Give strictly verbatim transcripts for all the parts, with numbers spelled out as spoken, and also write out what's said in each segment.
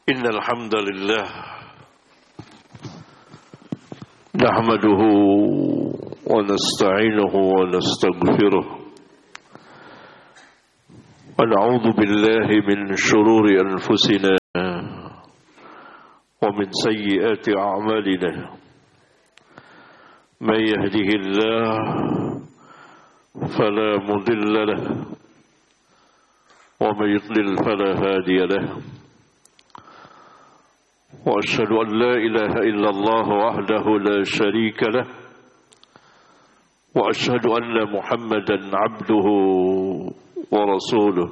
إن الحمد لله نحمده ونستعينه ونستغفره ونعوذ بالله من شرور أنفسنا ومن سيئات أعمالنا من يهده الله فلا مضل له ومن يضلل فلا هادي له وأشهد أن لا إله إلا الله وحده لا شريك له وأشهد أن محمدا عبده ورسوله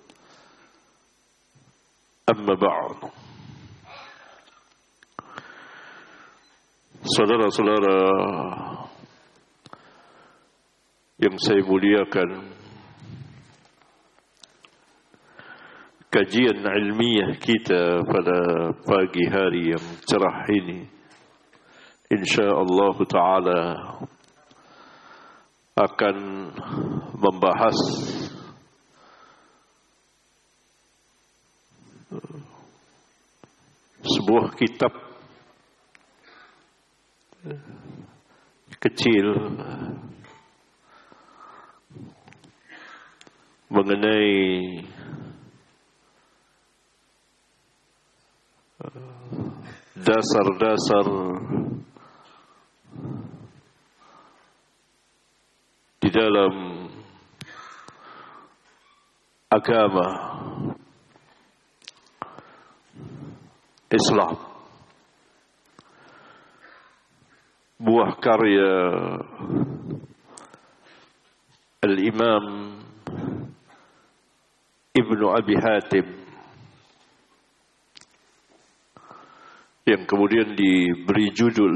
أما بعد. Saudara-saudara yang saya muliakan, kajian ilmiah kita pada pagi hari yang cerah ini insyaallah ta'ala akan membahas sebuah kitab kecil mengenai dasar-dasar di dalam agama Islam, buah karya Al-Imam Ibnu Abi Hatim yang kemudian diberi judul,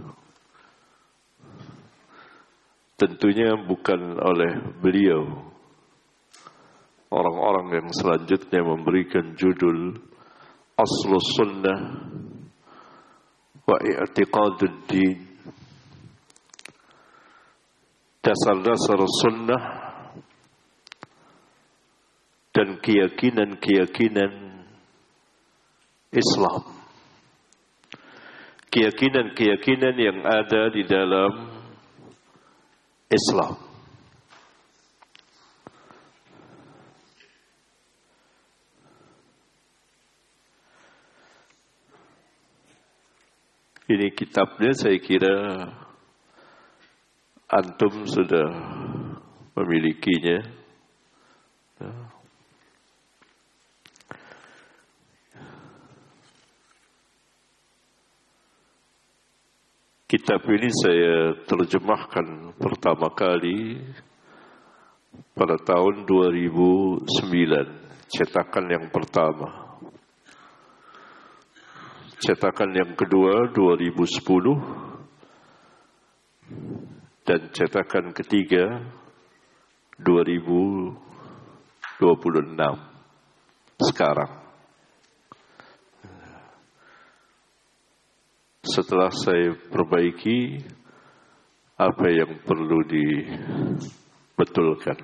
tentunya bukan oleh beliau, orang-orang yang selanjutnya memberikan judul Aslus Sunnah wa I'tiqadud Din, dasar-dasar sunnah dan keyakinan-keyakinan Islam, keyakinan-keyakinan yang ada di dalam Islam. Ini kitabnya saya kira antum sudah memilikinya. Kitab ini saya terjemahkan pertama kali pada tahun dua ribu sembilan, cetakan yang pertama. Cetakan yang kedua dua ribu sepuluh dan cetakan ketiga dua ribu dua puluh enam sekarang. Setelah saya perbaiki apa yang perlu dibetulkan.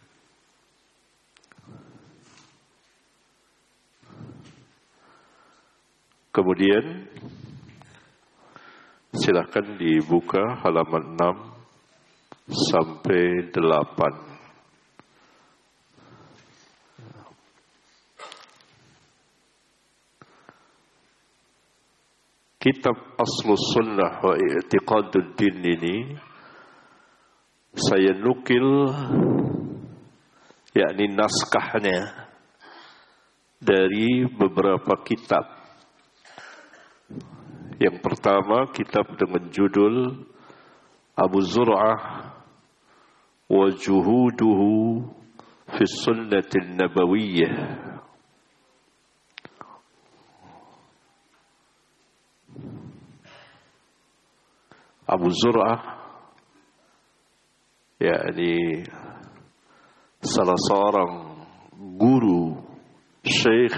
Kemudian silakan dibuka halaman enam sampai delapan. Kitab Aslus Sunnah wa I'tiqadud Din ini saya nukil, yakni naskahnya dari beberapa kitab. Yang pertama kitab dengan judul Abu Zur'ah wa Juhuduhu fi Sunnatin Nabawiyyah. Abu Zur'ah yakni salah seorang guru syekh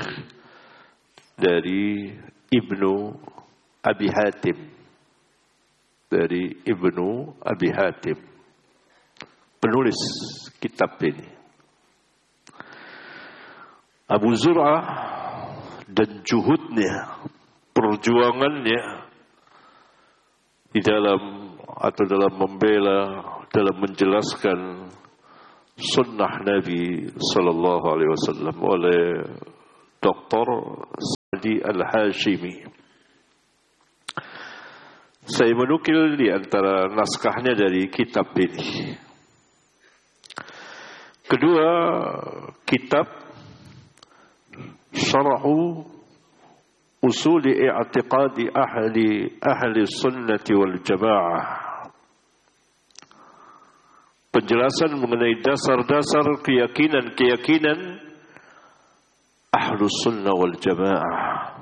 dari Ibnu Abi Hatim, dari Ibnu Abi Hatim, penulis kitab ini. Abu Zur'ah dan juhudnya, perjuangannya di dalam atau dalam membela, dalam menjelaskan sunnah Nabi Sallallahu Alaihi Wasallam oleh Doktor Sa'di Al-Hashimi. Saya menukil di antara naskahnya dari kitab ini. Kedua, kitab Syarhu Usul I'tiqad Ahli Ahli Sunnah wal Jamaah. Penjelasan mengenai dasar-dasar keyakinan-keyakinan Ahlus Sunnah wal Jamaah.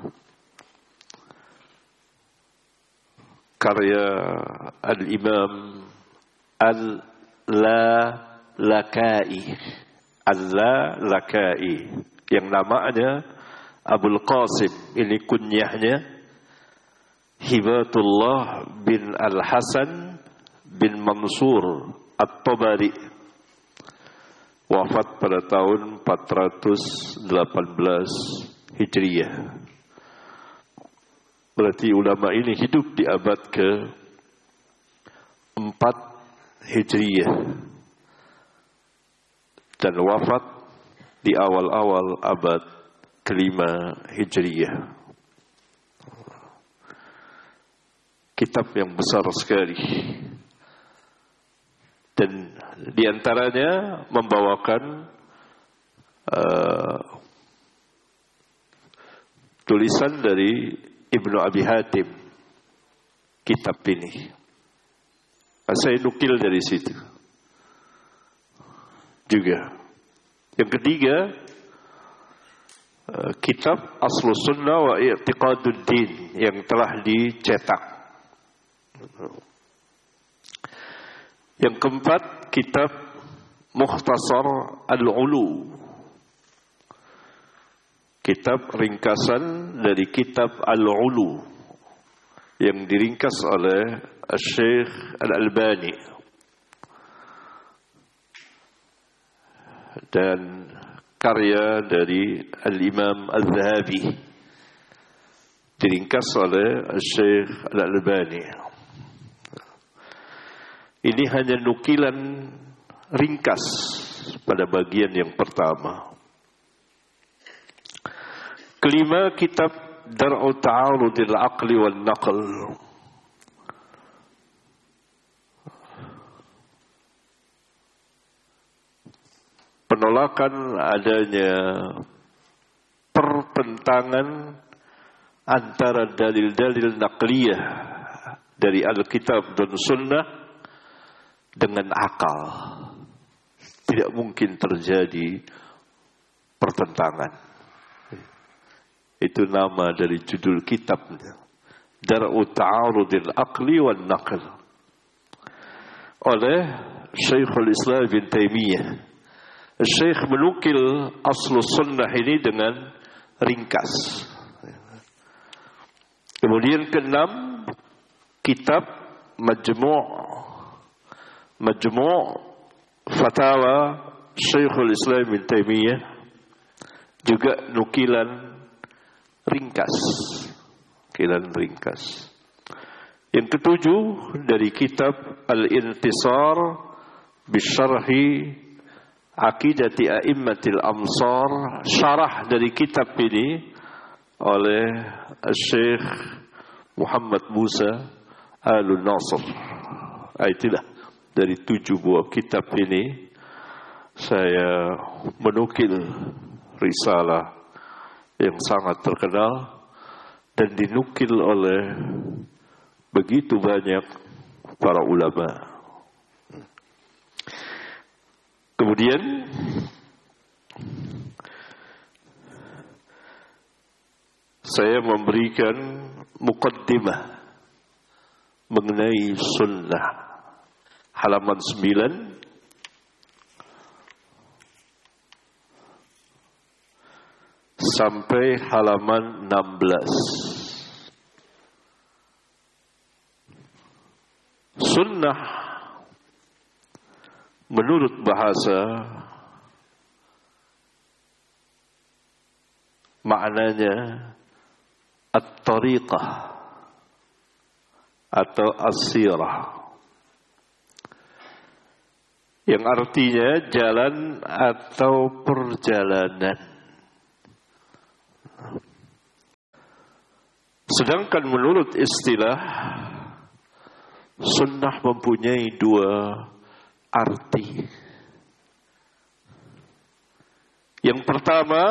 Karya Al-Imam Al-Lalakai. Al-Lalakai yang namanya Abul Qasim, ini kunyahnya Hibatullah bin Al-Hasan bin Mansur At-Tabari, wafat pada tahun empat ratus delapan belas Hijriyah. Berarti ulama ini hidup di abad ke empat Hijriyah dan wafat di awal-awal abad kelima Hijriyah. Kitab yang besar sekali, dan diantaranya membawakan uh, tulisan dari Ibnu Abi Hatim, kitab ini. Saya nukil dari situ juga. Yang ketiga, kitab Aslus Sunnah wa I'tiqaduddin yang telah dicetak. Yang keempat, kitab Mukhtasar Al-Ulu, kitab ringkasan dari kitab Al-Ulu yang diringkas oleh Syekh Al-Albani, dan karya dari Al-Imam Al-Zahabi diringkas oleh Syekh Al-Albani. Ini hanya nukilan ringkas pada bagian yang pertama. Kelima, kitab Dar'u Ta'arudil Aqli wal Naql. Penolakan adanya pertentangan antara dalil-dalil naqliyah dari Alkitab dan Sunnah dengan akal. Tidak mungkin terjadi pertentangan. Itu nama dari judul kitabnya, Dar'u Ta'arudil Aqli wal Naql, oleh Syekhul Islam bin Taimiyah. Syekh menukil Aslus Sunnah ini dengan ringkas. Kemudian keenam, kitab Majmu' Majmu' Fatawa Syekhul Islam bin Taimiyah, juga nukilan ringkas, nukilan ringkas. Yang ketujuh, dari kitab Al-Intisar Bisyarhi Aqidati A'immatil Amsar, syarah dari kitab ini oleh Syekh Muhammad Musa Al-Nasr. Itulah dari tujuh buah kitab ini saya menukil risalah yang sangat terkenal dan dinukil oleh begitu banyak para ulama. Kemudian saya memberikan muqaddimah mengenai sunnah, halaman sembilan sampai halaman enam belas. Sunnah menurut bahasa maknanya at-tariqah atau as-sirah, yang artinya jalan atau perjalanan. Sedangkan menurut istilah, sunnah mempunyai dua arti. Yang pertama,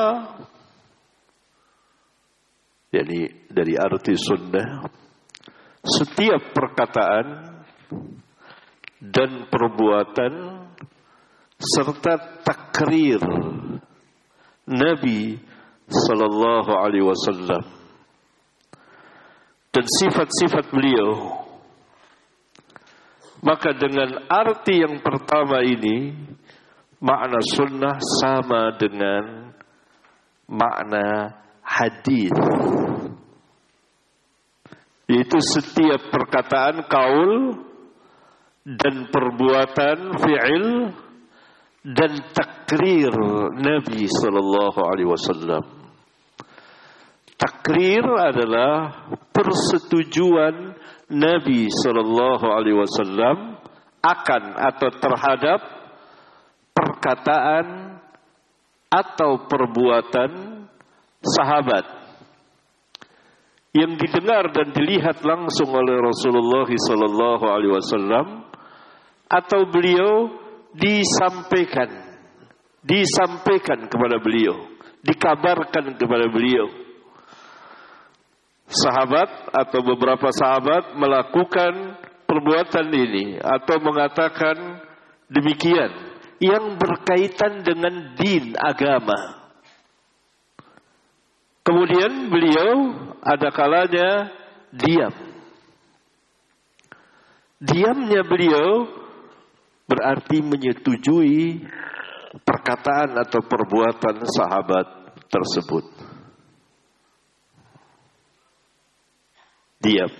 yakni dari arti sunnah, setiap perkataan dan perbuatan serta takrir Nabi sallallahu alaihi wasallam dan sifat-sifat beliau. Maka dengan arti yang pertama ini, makna sunnah sama dengan makna hadis, yaitu setiap perkataan kaul dan perbuatan fi'il dan takrir Nabi sallallahu alaihi wasallam. Takrir adalah persetujuan Nabi sallallahu alaihi wasallam akan atau terhadap perkataan atau perbuatan sahabat yang didengar dan dilihat langsung oleh Rasulullah sallallahu alaihi wasallam, atau beliau disampaikan disampaikan kepada beliau, dikabarkan kepada beliau. Sahabat atau beberapa sahabat melakukan perbuatan ini atau mengatakan demikian yang berkaitan dengan din agama. Kemudian beliau ada kalanya diam. Diamnya beliau berarti menyetujui perkataan atau perbuatan sahabat tersebut. Diam.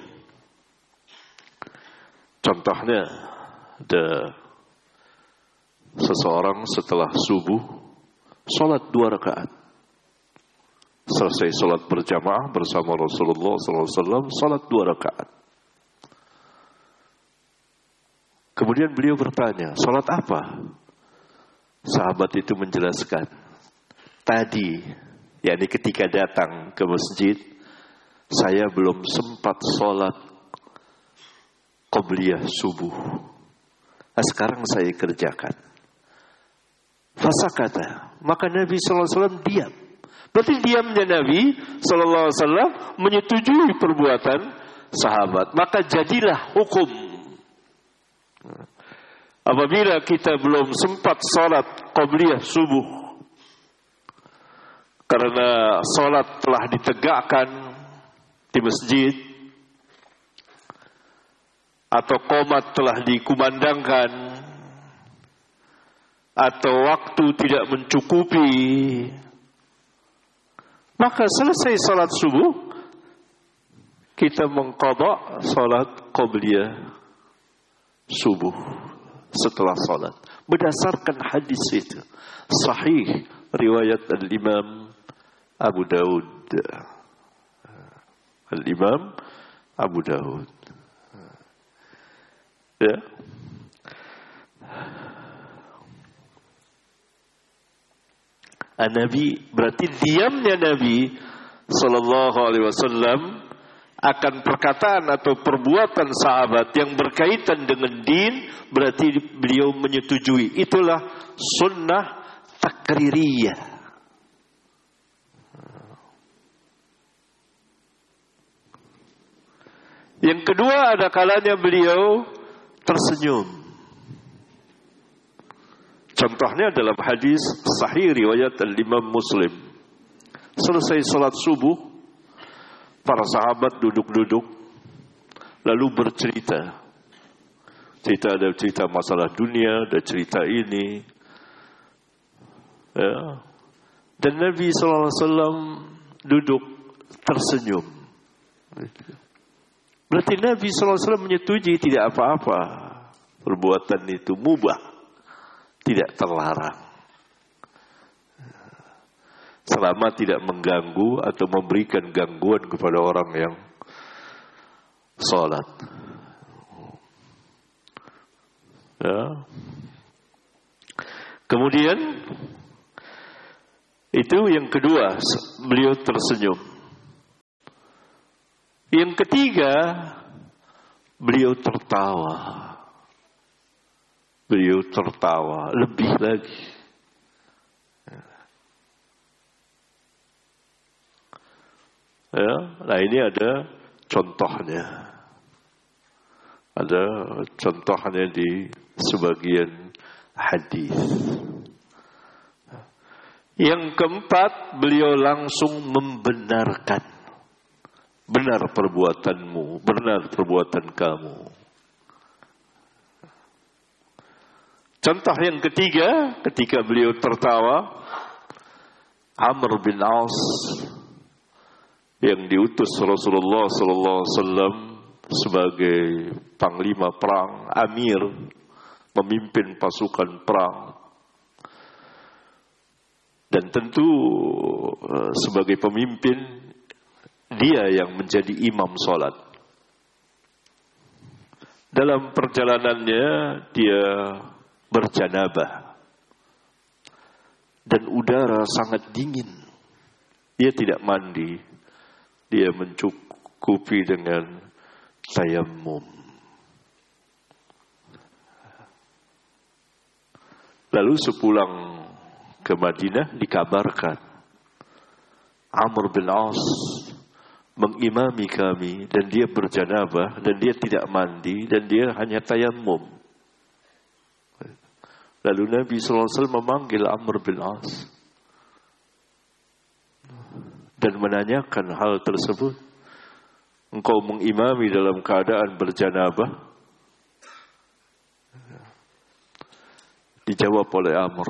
Contohnya, ada seseorang setelah subuh sholat dua rakaat. Selesai sholat berjamaah bersama Rasulullah sallallahu alaihi wasallam, sholat dua rakaat. Kemudian beliau bertanya, sholat apa? Sahabat itu menjelaskan, tadi, yakni ketika datang ke masjid, saya belum sempat sholat qobliyah subuh. Nah, sekarang saya kerjakan. Fasakata, maka Nabi sallallahu alaihi wasallam diam. Berarti diamnya Nabi sallallahu alaihi wasallam menyetujui perbuatan sahabat. Maka jadilah hukum. Apabila kita belum sempat sholat qobliyah subuh, karena sholat telah ditegakkan di masjid, atau qomat telah dikumandangkan, atau waktu tidak mencukupi, maka selesai salat subuh kita mengqadha salat qobliyah subuh setelah salat berdasarkan hadis itu sahih riwayat al-Imam Abu Daud. Al-Imam Abu Daud. Ya. Nabi berarti diamnya Nabi sallallahu alaihi wasallam akan perkataan atau perbuatan sahabat yang berkaitan dengan din, berarti beliau menyetujui. Itulah sunnah takririyah. Yang kedua, ada kalanya beliau tersenyum. Contohnya dalam hadis sahih riwayat al-Imam Muslim. Selesai salat subuh, para sahabat duduk-duduk lalu bercerita. Cerita, ada cerita masalah dunia, ada cerita ini. Ya. Dan Nabi sallallahu alaihi wasallam duduk tersenyum. Berarti Nabi sallallahu alaihi wasallam menyetujui tidak apa-apa. Perbuatan itu mubah, tidak terlarang. selama tidak mengganggu atau memberikan gangguan kepada orang yang salat. Ya. Kemudian itu yang kedua, beliau tersenyum. Yang ketiga, beliau tertawa. Beliau tertawa lebih lagi. Ya, nah ini ada contohnya. Ada contohnya di sebagian hadis. Yang keempat, beliau langsung membenarkan. Benar perbuatanmu, benar perbuatan kamu. Contoh yang ketiga, ketika beliau tertawa, Amr bin As yang diutus Rasulullah sallallahu alaihi wasallam sebagai panglima perang, amir, memimpin pasukan perang. Dan tentu sebagai pemimpin, dia yang menjadi imam salat. Dalam perjalanannya dia berjanabah. Dan udara sangat dingin. Dia tidak mandi. Dia mencukupi dengan tayammum. Lalu sepulang ke Madinah dikabarkan Amr bin As mengimami kami dan dia berjanabah dan dia tidak mandi dan dia hanya tayammum. Lalu Nabi sallallahu alaihi wasallam memanggil Amr bin As dan menanyakan hal tersebut. Engkau mengimami dalam keadaan berjanabah? Dijawab oleh Amr,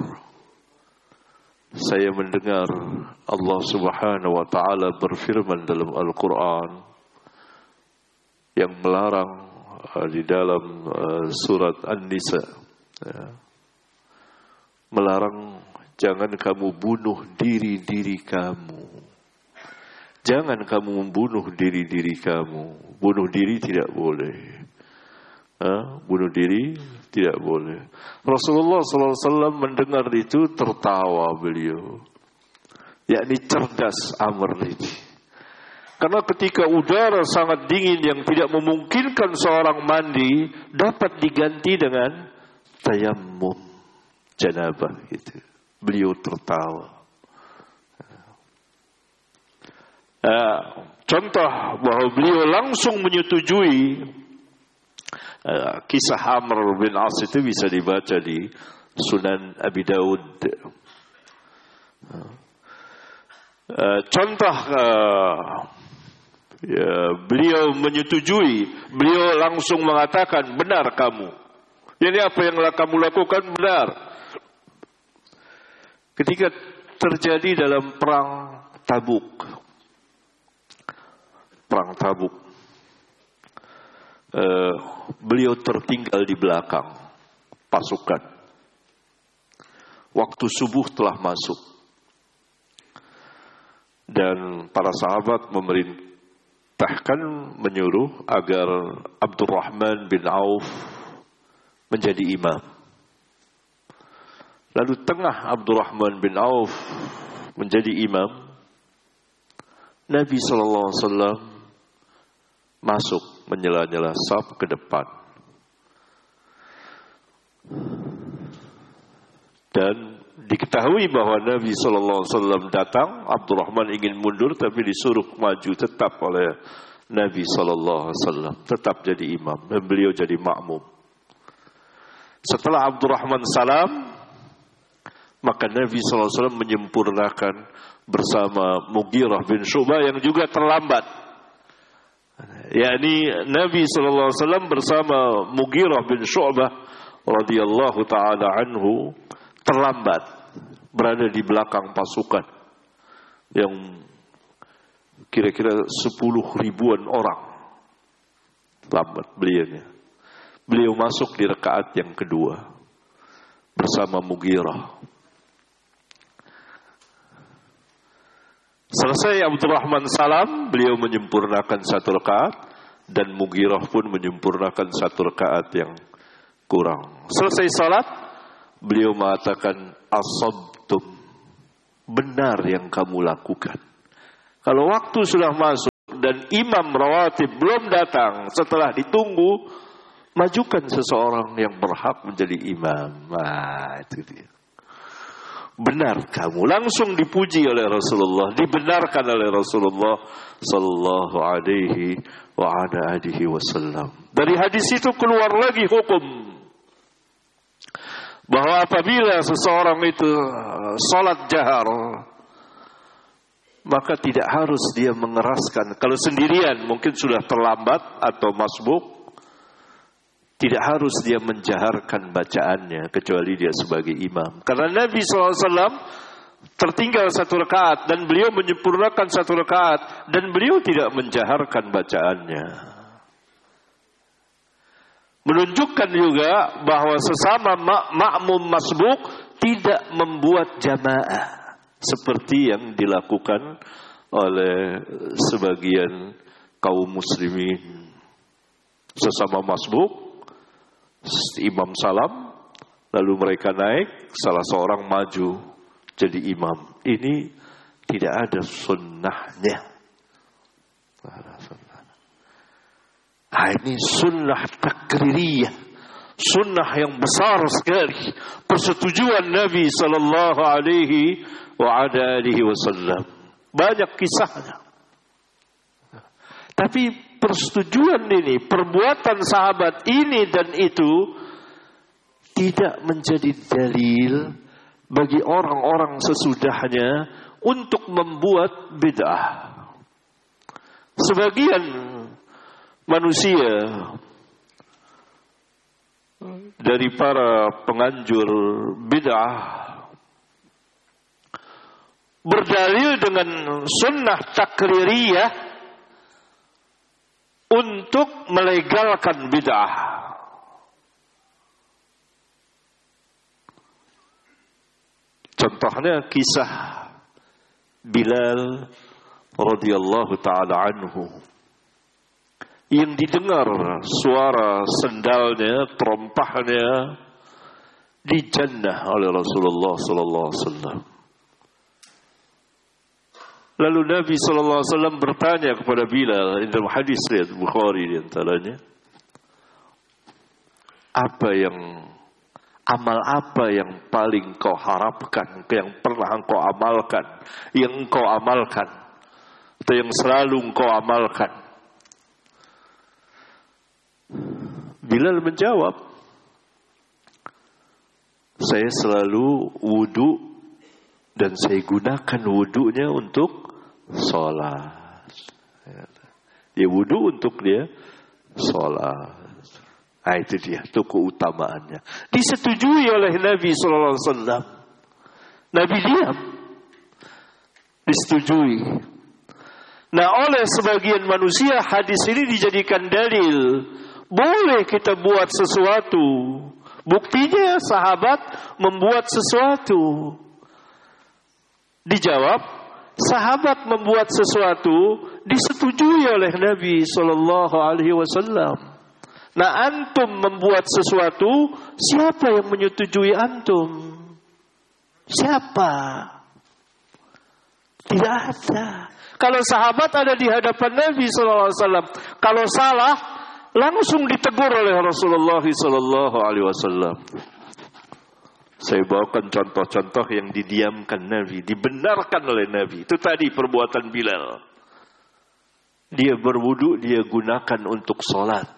saya mendengar Allah Subhanahu wa taala berfirman dalam Al-Qur'an yang melarang uh, di dalam uh, surat An-Nisa, ya, melarang jangan kamu bunuh diri-diri kamu. Jangan kamu membunuh diri-diri kamu. Bunuh diri tidak boleh. Ha? Bunuh diri tidak boleh. Rasulullah sallallahu alaihi wasallam mendengar itu tertawa beliau. Yakni cerdas Amr ini. Karena ketika udara sangat dingin yang tidak memungkinkan seorang mandi, dapat diganti dengan tayammum, janabah itu. Beliau tertawa. Uh, contoh bahwa beliau langsung menyetujui uh, kisah Amr bin As itu bisa dibaca di Sunan Abi Daud. Uh, contoh uh, ya, beliau menyetujui, beliau langsung mengatakan benar kamu. Jadi apa yang kamu lakukan benar. Ketika terjadi dalam perang Tabuk. Perang Tabuk, uh, beliau tertinggal di belakang pasukan. Waktu subuh telah masuk dan para sahabat memerintahkan, menyuruh agar Abdurrahman bin Auf menjadi imam. Lalu tengah Abdurrahman bin Auf menjadi imam, Nabi sallallahu alaihi wasallam masuk menyela-nyela saf ke depan. Dan diketahui bahwa Nabi sallallahu alaihi wasallam datang, Abdurrahman ingin mundur tapi disuruh maju tetap oleh Nabi sallallahu alaihi wasallam, tetap jadi imam dan beliau jadi makmum. Setelah Abdurrahman salam, maka Nabi sallallahu alaihi wasallam menyempurnakan bersama Mughirah bin Syu'bah yang juga terlambat. Yakni Nabi sallallahu alaihi wasallam bersama Mughirah bin Syu'bah radhiyallahu taala anhu terlambat, berada di belakang pasukan yang kira-kira sepuluh ribuan orang. Lambat beliaunya. Beliau masuk di rakaat yang kedua bersama Mughirah. Selesai Abdurrahman salam, beliau menyempurnakan satu rakaat, dan Mughirah pun menyempurnakan satu rakaat yang kurang. Selesai salat, beliau mengatakan, asabtum, benar yang kamu lakukan. Kalau waktu sudah masuk dan imam rawatib belum datang, setelah ditunggu, majukan seseorang yang berhak menjadi imam. Nah, itu dia. Benar kamu, langsung dipuji oleh Rasulullah, dibenarkan oleh Rasulullah sallallahu alaihi wa ala alihi wasallam. Dari hadis itu keluar lagi hukum bahwa apabila seseorang itu salat jahar, maka tidak harus dia mengeraskan. Kalau sendirian mungkin sudah terlambat atau masbuk, tidak harus dia menjaharkan bacaannya kecuali dia sebagai imam. Karena Nabi shallallahu alaihi wasallam tertinggal satu rakaat dan beliau menyempurnakan satu rakaat dan beliau tidak menjaharkan bacaannya. Menunjukkan juga bahwa sesama mak- makmum masbuk tidak membuat jamaah seperti yang dilakukan oleh sebagian kaum muslimin. Sesama masbuk, imam salam, lalu mereka naik, salah seorang maju jadi imam. Ini tidak ada sunnahnya. Nah, ini sunnah takririyah, sunnah yang besar sekali, persetujuan Nabi sallallahu alaihi wa ala alihi wasallam. Banyak kisahnya. Tapi persetujuan ini, perbuatan sahabat ini dan itu tidak menjadi dalil bagi orang-orang sesudahnya untuk membuat bid'ah. Sebagian manusia dari para penganjur bid'ah berdalil dengan sunnah takririyah untuk melegalkan bid'ah. Contohnya kisah Bilal radhiyallahu taala anhu yang didengar suara sendalnya, terompahnya di jannah oleh Rasulullah sallallahu alaihi wasallam. Lalu Nabi sallallahu alaihi wasallam bertanya kepada Bilal, dalam hadis riwayat Bukhari di antaranya, apa yang amal apa yang paling kau harapkan, yang pernah engkau amalkan, yang engkau amalkan atau yang selalu engkau amalkan? Bilal menjawab, saya selalu wudu dan saya gunakan wudunya untuk sholat. Dia wudu untuk dia sholat. Nah, itu dia, itu keutamaannya. Disetujui oleh Nabi sallallahu alaihi wasallam. Nabi diam. Disetujui. Nah, oleh sebagian manusia hadis ini dijadikan dalil. Boleh kita buat sesuatu. Buktinya sahabat membuat sesuatu. Dijawab, sahabat membuat sesuatu disetujui oleh Nabi sallallahu alaihi wasallam. Nah, antum membuat sesuatu, siapa yang menyetujui antum? Siapa? Tidak ada. Kalau sahabat ada di hadapan Nabi sallallahu alaihi wasallam, kalau salah langsung ditegur oleh Rasulullah sallallahu alaihi wasallam. Saya bawakan contoh-contoh yang didiamkan Nabi, dibenarkan oleh Nabi. Itu tadi perbuatan Bilal. Dia berwudu, dia gunakan untuk sholat.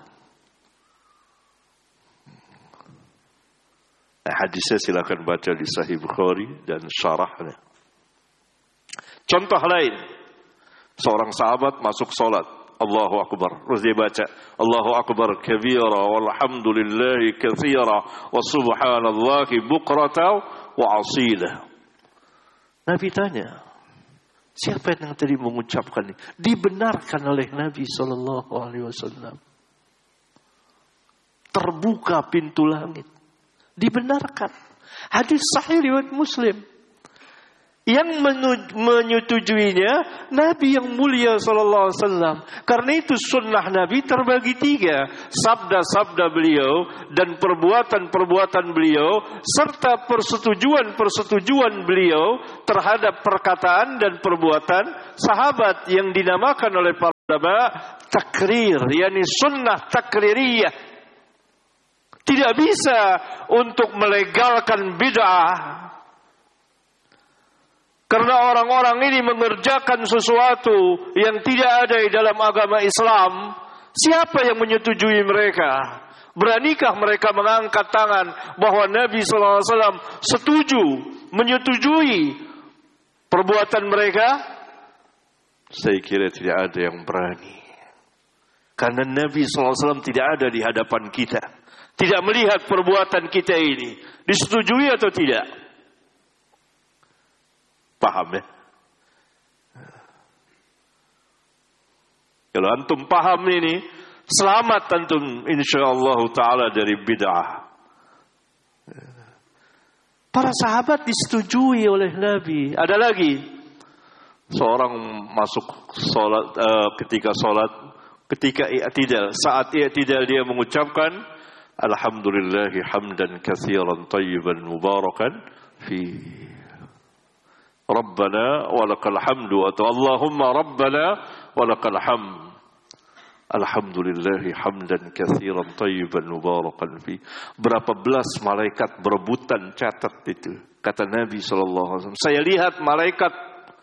Nah, hadisnya silakan baca di Sahih Bukhari dan syarahnya. Contoh lain, seorang sahabat masuk sholat, Allahu Akbar, terus dia baca Allahu Akbar kabira walhamdulillahi katsira wa subhanallahi bukrata wa asila. Nabi tanya, siapa yang tadi mengucapkan ini? Dibenarkan oleh Nabi sallallahu alaihi wasallam. Terbuka pintu langit. Dibenarkan. Hadis sahih riwayat Muslim. Yang menyetujuinya Nabi yang mulia sallallahu alaihi wasallam. Karena itu sunnah Nabi terbagi tiga. Sabda-sabda beliau dan perbuatan-perbuatan beliau serta persetujuan-persetujuan beliau terhadap perkataan dan perbuatan sahabat yang dinamakan oleh para ulama takrir, yakni sunnah takririyah. Tidak bisa untuk melegalkan bid'ah. Karena orang-orang ini mengerjakan sesuatu yang tidak ada di dalam agama Islam. Siapa yang menyetujui mereka? Beranikah mereka mengangkat tangan bahwa Nabi sallallahu alaihi wasallam setuju, menyetujui perbuatan mereka? Saya kira tidak ada yang berani. Karena Nabi sallallahu alaihi wasallam tidak ada di hadapan kita. Tidak melihat perbuatan kita ini. Disetujui atau tidak? Paham ya? Kalau antum paham ini, selamat antum insyaallah ta'ala dari bid'ah. Para sahabat disetujui oleh Nabi. Ada lagi. Seorang masuk salat uh, ketika salat, ketika i'tidal, saat i'tidal dia mengucapkan alhamdulillahi hamdan katsiran thayyiban mubarakan fi Rabbana walakal hamdu atau Allahumma Rabbana walakal hamd. Alhamdulillahi hamdan katsiran thayyiban mubarakan fi. Berapa belas malaikat berebutan catat itu. Kata Nabi sallallahu alaihi wasallam, saya lihat malaikat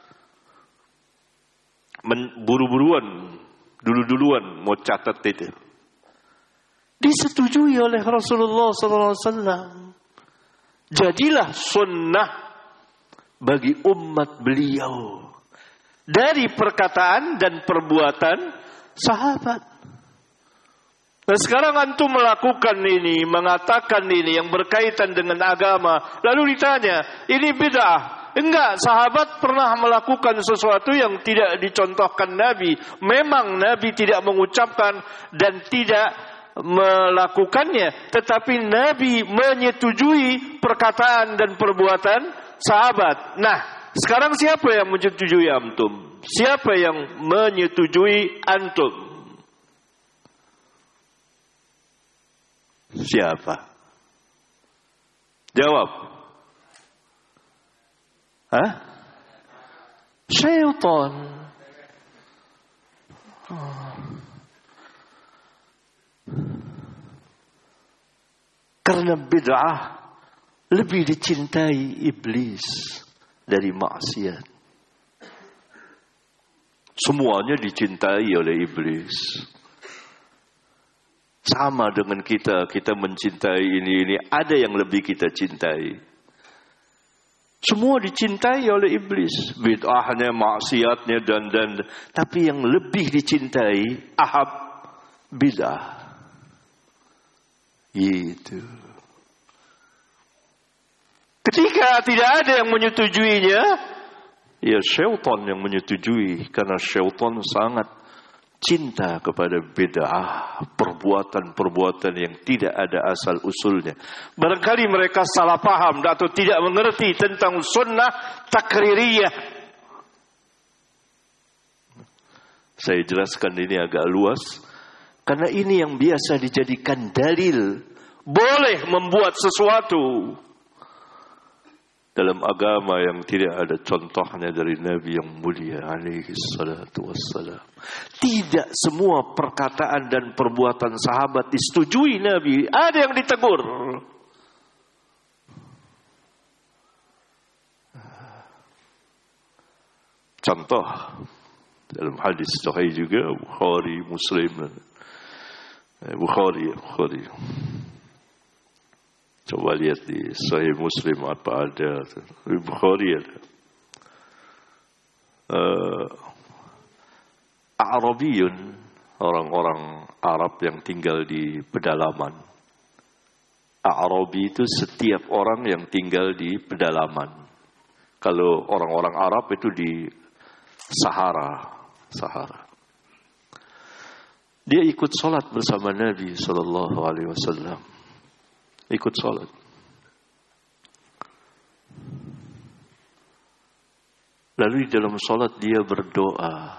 buru-buruan, dulu-duluan mau catat itu. Disetujui oleh Rasulullah sallallahu alaihi wasallam. Jadilah sunnah bagi umat beliau dari perkataan dan perbuatan sahabat. Nah sekarang antum melakukan ini, mengatakan ini yang berkaitan dengan agama, lalu ditanya, ini bid'ah. Enggak, sahabat pernah melakukan sesuatu yang tidak dicontohkan Nabi. Memang Nabi tidak mengucapkan dan tidak melakukannya, tetapi Nabi menyetujui perkataan dan perbuatan sahabat. Nah, sekarang siapa yang menyetujui antum? Siapa yang menyetujui antum? Siapa? Jawab. Hah? Syaitan. Karena bid'ah lebih dicintai iblis dari maksiat. Semuanya dicintai oleh iblis. Sama dengan kita, kita mencintai ini, ini ada yang lebih kita cintai. Semua dicintai oleh iblis. Bid'ahnya, maksiatnya dan dan tapi yang lebih dicintai ahab bid'ah. Itu. Ketika tidak ada yang menyetujuinya, ya syaitan yang menyetujui, karena syaitan sangat cinta kepada bid'ah, perbuatan-perbuatan yang tidak ada asal usulnya. Barangkali mereka salah paham atau tidak mengerti tentang sunnah takririyah. Saya jelaskan ini agak luas, karena ini yang biasa dijadikan dalil boleh membuat sesuatu dalam agama yang tidak ada contohnya dari Nabi yang mulia alaihi salatu wassalam. Tidak semua perkataan dan perbuatan sahabat disetujui Nabi. Ada yang ditegur. Contoh dalam hadis sahih juga Bukhari, Muslim. Bukhari, Bukhari. Coba lihat di Sahih Muslim apa ada. Di Bukhari ada. Uh, Arabiyun, orang-orang Arab yang tinggal di pedalaman. Arabi itu setiap orang yang tinggal di pedalaman. Kalau orang-orang Arab itu di Sahara, Sahara. Dia ikut sholat bersama Nabi sallallahu alaihi wasallam. Ikut sholat. Lalu di dalam salat dia berdoa,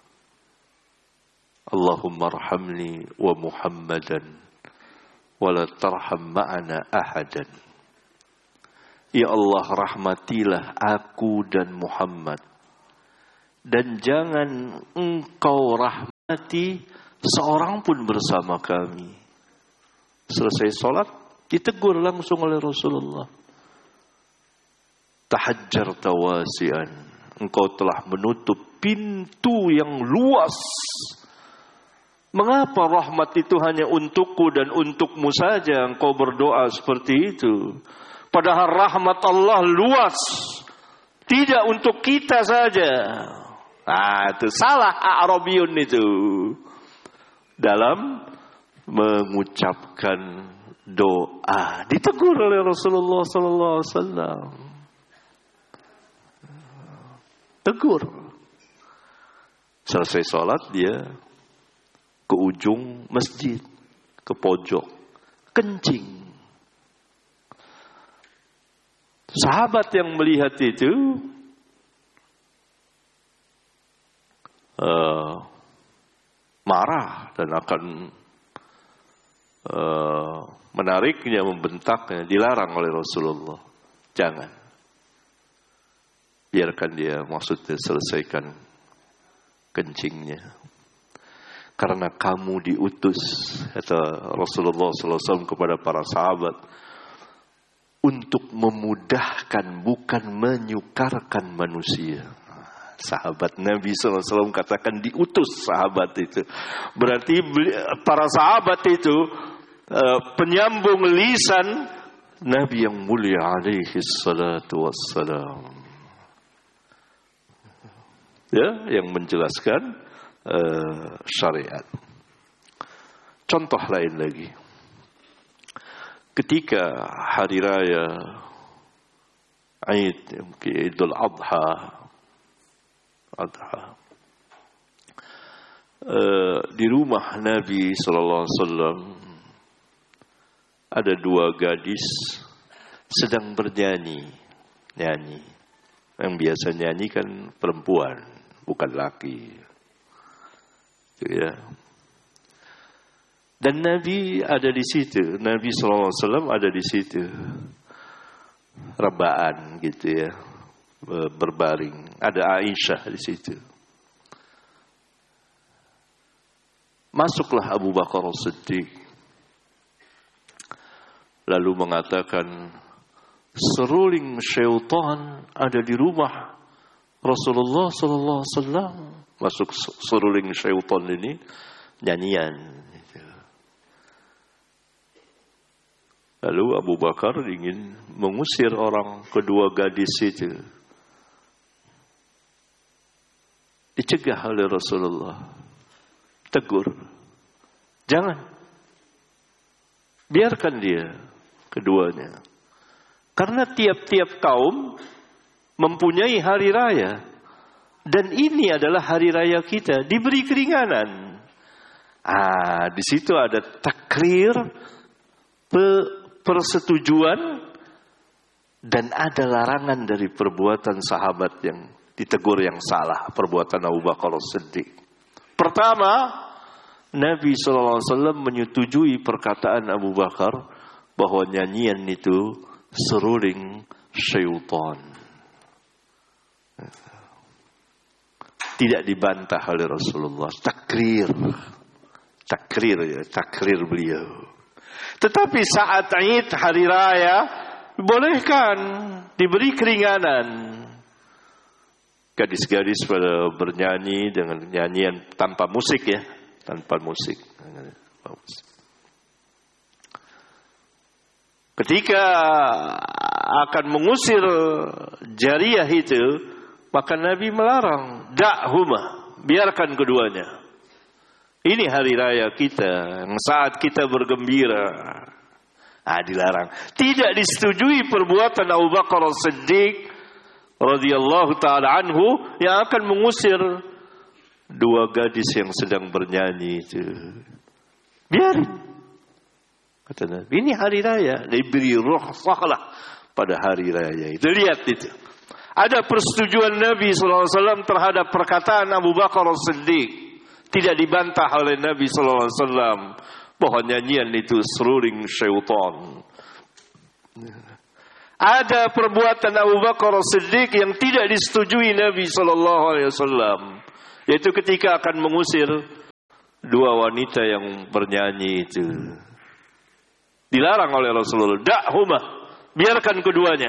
Allahumma arhamni wa Muhammadan wa la tarham ma'ana ahadan. Ya Allah, rahmatilah aku dan Muhammad, dan jangan engkau rahmati seorang pun bersama kami. Selesai salat ditegur langsung oleh Rasulullah. Tahajjarta wasi'an, engkau telah menutup pintu yang luas. Mengapa rahmat itu hanya untukku dan untukmu saja engkau berdoa seperti itu? Padahal rahmat Allah luas, tidak untuk kita saja. Nah, itu salah A'rabiyun itu dalam mengucapkan doa. Ditegur oleh Rasulullah sallallahu alaihi wasallam. Tegur. Selesai salat dia ke ujung masjid, ke pojok, kencing. Sahabat yang melihat itu uh, marah dan akan uh, menariknya, membentaknya. Dilarang oleh Rasulullah. Jangan. Biarkan dia, maksudnya selesaikan kencingnya. Karena kamu diutus, kata Rasulullah sallallahu alaihi wasallam kepada para sahabat, untuk memudahkan, bukan menyukarkan manusia. Sahabat Nabi sallallahu alaihi wasallam katakan diutus sahabat itu. Berarti para sahabat itu penyambung lisan Nabi yang mulia alaihi salatu wassalam. Ya, yang menjelaskan uh, syariat. Contoh lain lagi. Ketika hari raya Aid, Idul Adha, Adha uh, di rumah Nabi sallallahu alaihi wasallam ada dua gadis sedang bernyanyi, nyanyi. Yang biasa nyanyi kan perempuan, bukan laki. Itu ya. Dan Nabi ada di situ. Nabi sallallahu alaihi wasallam ada di situ. Rebaan gitu ya. Berbaring. Ada Aisyah di situ. Masuklah Abu Bakar As-Siddiq. Lalu mengatakan, seruling syaitan ada di rumah Rasulullah sallallahu alaihi wasallam. Masuk seruling syaitan ini nyanyian. Lalu Abu Bakar ingin mengusir orang kedua gadis itu. Dicegah oleh Rasulullah. Tegur. Jangan. Biarkan dia keduanya. Karena tiap-tiap kaum mempunyai hari raya. Dan ini adalah hari raya kita. Diberi keringanan. Ah, di situ ada takrir, persetujuan, dan ada larangan dari perbuatan sahabat yang ditegur yang salah, perbuatan Abu Bakar As-Siddiq. Pertama, Nabi sallallahu alaihi wasallam menyetujui perkataan Abu Bakar bahwa nyanyian itu seruling syaitan. Tidak dibantah oleh Rasulullah. Takrir. Takrir ya, takrir beliau. Tetapi saat Id, hari raya, bolehkan diberi keringanan. Gadis-gadis pada bernyanyi dengan nyanyian tanpa musik ya, tanpa musik. Ketika akan mengusir jariyah itu, maka Nabi melarang, da'huma, biarkan keduanya. Ini hari raya kita, saat kita bergembira. Ah, dilarang. Tidak disetujui perbuatan Abu Bakar As-Siddiq radhiyallahu taala anhu yang akan mengusir dua gadis yang sedang bernyanyi itu. Biarin. Kata Nabi, ini hari raya, diberi rukhsah lah pada hari raya itu. Lihat itu. Ada persetujuan Nabi sallallahu alaihi wasallam terhadap perkataan Abu Bakar As-Siddiq. Tidak dibantah oleh Nabi sallallahu alaihi wasallam bahwa nyanyian itu seruling syaitan. Ada perbuatan Abu Bakar As-Siddiq yang tidak disetujui Nabi sallallahu alaihi wasallam, yaitu ketika akan mengusir dua wanita yang bernyanyi itu. Dilarang oleh Rasulullah, "Da'huma," biarkan keduanya.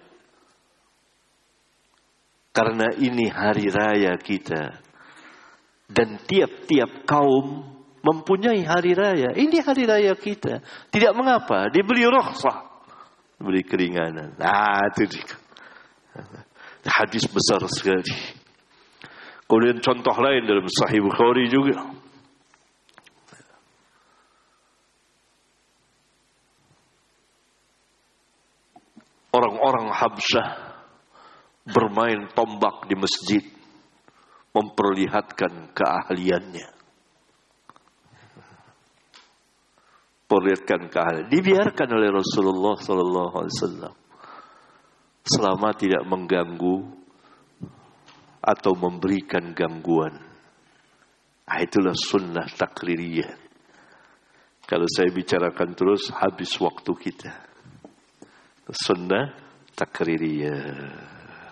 Karena ini hari raya kita. Dan tiap-tiap kaum mempunyai hari raya. Ini hari raya kita. Tidak mengapa, diberi rukhsah, diberi keringanan. Nah, itu dia. Hadis besar sekali. Kemudian contoh lain dalam Sahih Bukhari juga. Orang-orang Habsyah bermain tombak di masjid, memperlihatkan keahliannya. Perlihatkan keahlian. Dibiarkan oleh Rasulullah sallallahu alaihi wasallam selama tidak mengganggu atau memberikan gangguan. Nah, itulah sunnah takririyah. Kalau saya bicarakan terus habis waktu kita. Sunnah takririyah.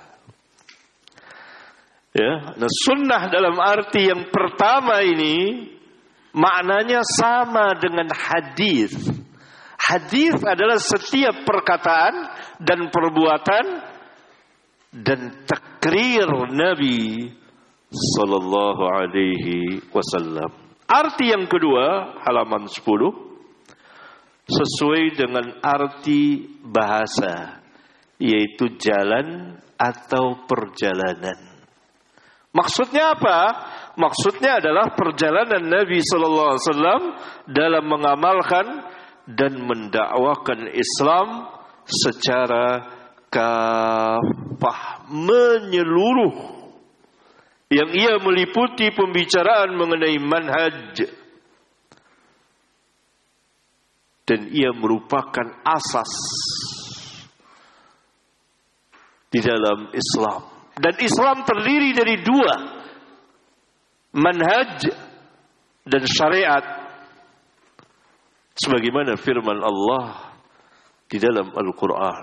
Ya, nah sunnah dalam arti yang pertama ini maknanya sama dengan hadis. Hadis adalah setiap perkataan dan perbuatan dan takrir Nabi sallallahu alaihi wasallam. Arti yang kedua, halaman sepuluh, sesuai dengan arti bahasa, yaitu jalan atau perjalanan. Maksudnya apa? Maksudnya adalah perjalanan Nabi sallallahu alaihi wasallam dalam mengamalkan dan mendakwakan Islam secara kafah, menyeluruh, yang ia meliputi pembicaraan mengenai manhaj, dan ia merupakan asas di dalam Islam. Dan Islam terdiri dari dua, manhaj dan syariat. Sebagaimana firman Allah di dalam Al-Quran,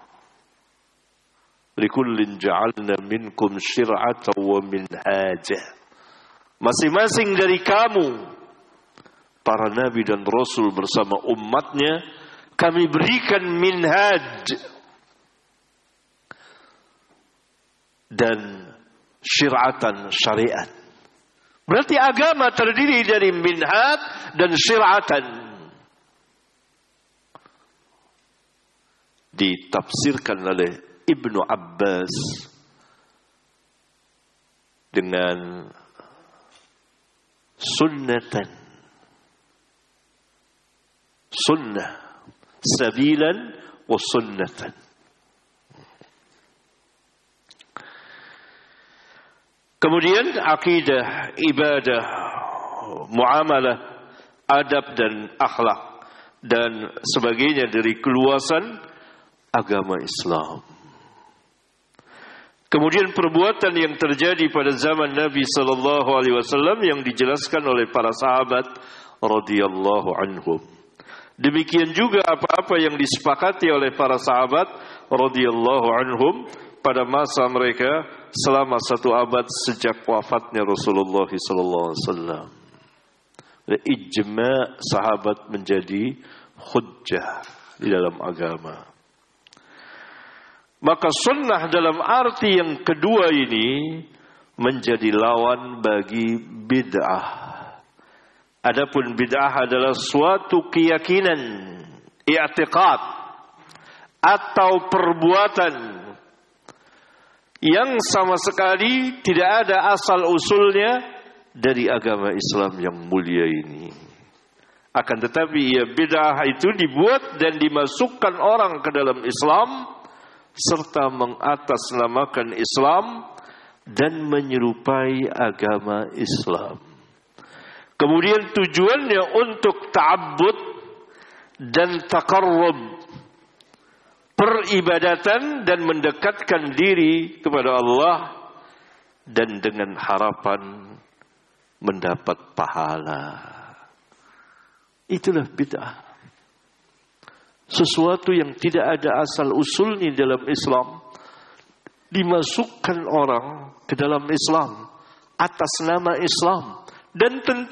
"Likullin ja'alna minkum syir'atan wa minhaja." Masing-masing dari kamu, para nabi dan rasul bersama umatnya, kami berikan minhaj dan syir'atan, syariat. Berarti agama terdiri dari minhaj dan syir'atan. Ditafsirkan oleh Ibnu Abbas dengan sunnatan, sunnah, sabilan wa sunnatan. Kemudian akidah, ibadah, muamalah, adab dan akhlak dan sebagainya dari keluasan agama Islam. Kemudian perbuatan yang terjadi pada zaman Nabi sallallahu alaihi wasallam yang dijelaskan oleh para sahabat radhiyallahu anhum. Demikian juga apa-apa yang disepakati oleh para sahabat radhiyallahu anhum pada masa mereka selama satu abad sejak wafatnya Rasulullah sallallahu alaihi wasallam. Ijma' sahabat menjadi hujjah di dalam agama. Maka sunnah dalam arti yang kedua ini menjadi lawan bagi bid'ah. Adapun bid'ah adalah suatu keyakinan, i'tiqad atau perbuatan yang sama sekali tidak ada asal usulnya dari agama Islam yang mulia ini. Akan tetapi ya, bid'ah itu dibuat dan dimasukkan orang ke dalam Islam serta mengatasnamakan Islam dan menyerupai agama Islam. Kemudian tujuannya untuk ta'abbud dan taqarrub, peribadatan dan mendekatkan diri kepada Allah dan dengan harapan mendapat pahala. Itulah bid'ah. Sesuatu yang tidak ada asal usulnya dalam Islam dimasukkan orang ke dalam Islam atas nama Islam, dan tentu